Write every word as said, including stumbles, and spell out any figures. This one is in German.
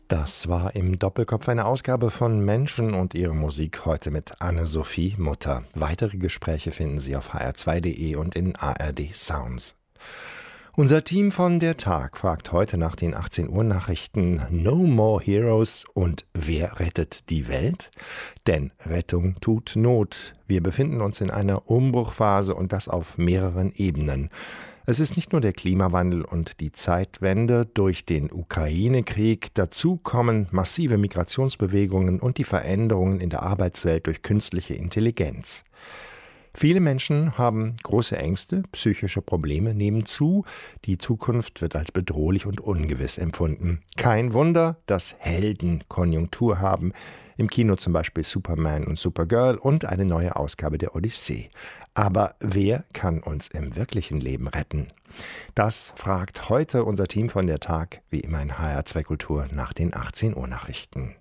Das war im Doppelkopf eine Ausgabe von Menschen und ihre Musik, heute mit Anne-Sophie Mutter. Weitere Gespräche finden Sie auf h r zwei punkt d e und in A R D Sounds. Unser Team von Der Tag fragt heute nach den achtzehn Uhr Nachrichten No More Heroes und wer rettet die Welt? Denn Rettung tut Not. Wir befinden uns in einer Umbruchphase und das auf mehreren Ebenen. Es ist nicht nur der Klimawandel und die Zeitwende durch den Ukraine-Krieg, dazu kommen massive Migrationsbewegungen und die Veränderungen in der Arbeitswelt durch künstliche Intelligenz. Viele Menschen haben große Ängste, psychische Probleme nehmen zu, die Zukunft wird als bedrohlich und ungewiss empfunden. Kein Wunder, dass Helden Konjunktur haben, im Kino zum Beispiel Superman und Supergirl und eine neue Ausgabe der Odyssee. Aber wer kann uns im wirklichen Leben retten? Das fragt heute unser Team von Der Tag, wie immer in H R zwei Kultur, nach den achtzehn Uhr Nachrichten.